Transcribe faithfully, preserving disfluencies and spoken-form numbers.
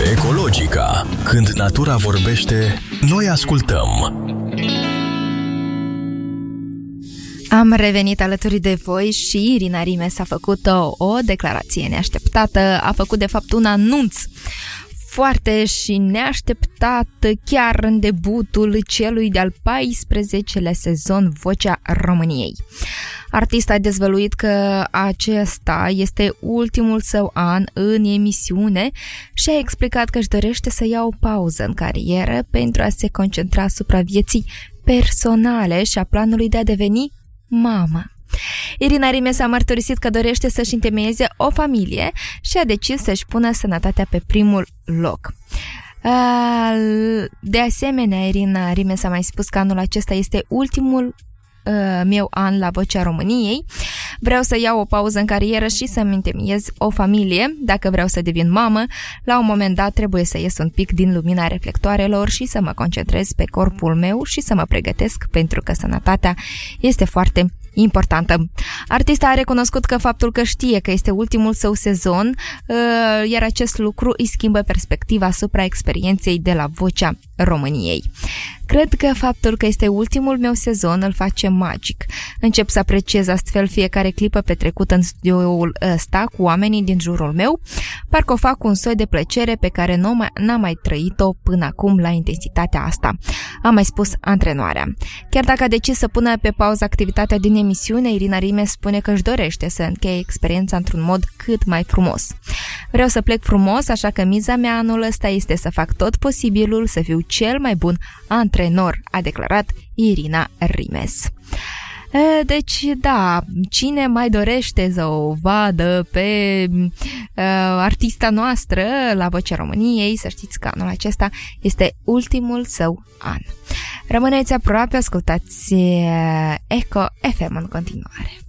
Ecologica. Când natura vorbește, noi ascultăm. Am revenit alături de voi și Irina Rimes a făcut o, o declarație neașteptată, a făcut de fapt un anunț foarte și neașteptat chiar în debutul celui de-al paisprezecelea sezon Vocea României. Artista a dezvăluit că acesta este ultimul său an în emisiune și a explicat că își dorește să ia o pauză în carieră pentru a se concentra asupra vieții personale și a planului de a deveni mamă. Irina Rimes a mărturisit că dorește să-și întemeieze o familie și a decis să-și pună sănătatea pe primul loc. De asemenea, Irina Rimes a mai spus că anul acesta este ultimul meu an la Vocea României. Vreau să iau o pauză în carieră și să-mi întemeiez o familie. Dacă vreau să devin mamă, la un moment dat trebuie să ies un pic din lumina reflectoarelor și să mă concentrez pe corpul meu și să mă pregătesc, pentru că sănătatea este foarte importantă. Artista a recunoscut că faptul că știe că este ultimul său sezon, iar acest lucru îi schimbă perspectiva asupra experienței de la Vocea României. Cred că faptul că este ultimul meu sezon îl face magic. Încep să apreciez astfel fiecare clipă petrecută în studioul ăsta cu oamenii din jurul meu, parcă o fac cu un soi de plăcere pe care nu mai, n-am mai trăit-o până acum la intensitatea asta, a mai spus antrenoarea. Chiar dacă a decis să pună pe pauză activitatea din emisiune, Irina Rimes spune că își dorește să încheie experiența într-un mod cât mai frumos. Vreau să plec frumos, așa că miza mea anul ăsta este să fac tot posibilul să fiu cel mai bun antrenor, a declarat Irina Rimes. Deci, da, cine mai dorește să o vadă pe uh, artista noastră la Vocea României, să știți că anul acesta este ultimul său an. Rămâneți aproape, ascultați Eco F M în continuare.